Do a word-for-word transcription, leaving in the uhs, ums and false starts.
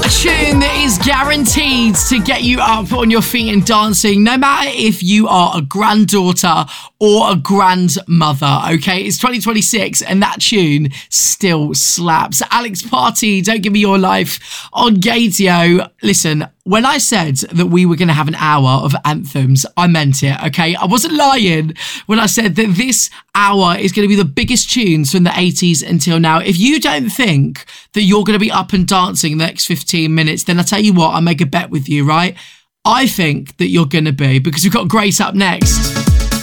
A tune that is guaranteed to get you up on your feet and dancing, no matter if you are a granddaughter or a grandmother, okay? It's twenty twenty-six and that tune still slaps. Alex Party, Don't Give Me Your Life on Gaydio. Listen, when I said that we were going to have an hour of anthems, I meant it, okay? I wasn't lying when I said that this hour is going to be the biggest tunes from the eighties until now. If you don't think that you're going to be up and dancing the next fifteen minutes, then I tell you what, I make a bet with you, right? I think that you're going to be, because we've got Grace up next.